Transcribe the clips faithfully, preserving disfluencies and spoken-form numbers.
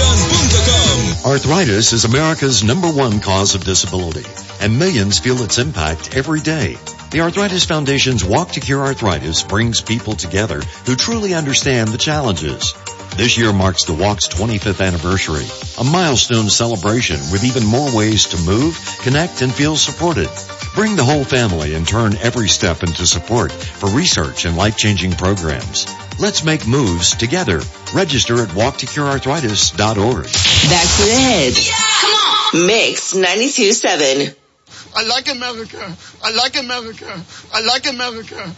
Foundation dot com. Arthritis is America's number one cause of disability, and millions feel its impact every day. The Arthritis Foundation's Walk to Cure Arthritis brings people together who truly understand the challenges. This year marks the Walk's twenty-fifth anniversary, a milestone celebration with even more ways to move, connect, and feel supported. Bring the whole family and turn every step into support for research and life-changing programs. Let's make moves together. Register at walk to cure arthritis dot org. Back to the hits. Yeah! Come on! Mix ninety-two point seven. I like America. I like America. I like America.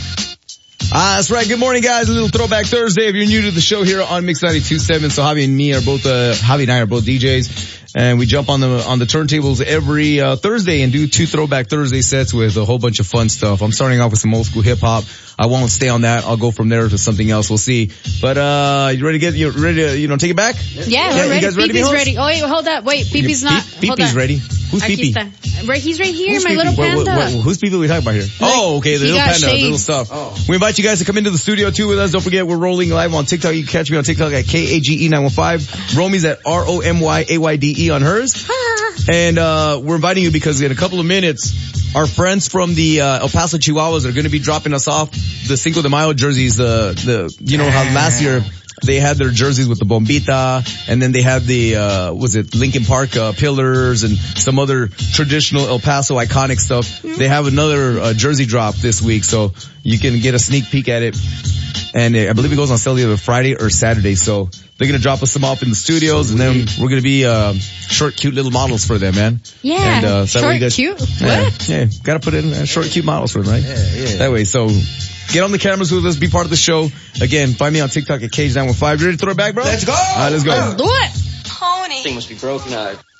Ah, that's right. Good morning, guys. A little Throwback Thursday. If you're new to the show here on Mix ninety-two point seven, so Javi and me are both, uh, Javi and I are both D Js. And we jump on the, on the turntables every, uh, Thursday and do two Throwback Thursday sets with a whole bunch of fun stuff. I'm starting off with some old school hip hop. I won't stay on that. I'll go from there to something else. We'll see. But, uh, you ready to get, you ready to, you know, take it back? Yeah, yeah we're ready. You guys ready? Peepee's ready. Oh, wait, hold up. Wait, Peepee's not. Peepee's ready. Who's Peepee? Right, he's right here, Who's my Peepee? little What, panda. what, what, who's Peepee we talking about here? Like, oh, okay, the he little got panda, shaved. little stuff. Oh. We invite you guys to come into the studio too with us. Don't forget we're rolling live on TikTok. You can catch me on TikTok at K A G E nine one five. Romy's at R O M Y A Y D E on hers. And, uh, we're inviting you because in a couple of minutes, our friends from the, uh, El Paso Chihuahuas are going to be dropping us off the Cinco de Mayo jerseys, the, the, you know how last year they had their jerseys with the bombita, and then they had the, uh, was it Lincoln Park, uh, pillars and some other traditional El Paso iconic stuff. They have another, uh, jersey drop this week, so you can get a sneak peek at it. And I believe it goes on sale either Friday or Saturday, so they're gonna drop us some off in the studios, and then we're gonna be, uh, short, cute little models for them, man. Yeah, and, uh, so short, you guys, cute? Yeah, What? yeah, gotta put in uh, short, cute models for them, right? Yeah, yeah. That way, so get on the cameras with us, be part of the show. Again, find me on TikTok at Cage nine one five. You ready to throw it back, bro? Let's go! Alright, let's go. Let's do it! Pony. This thing must be broken out.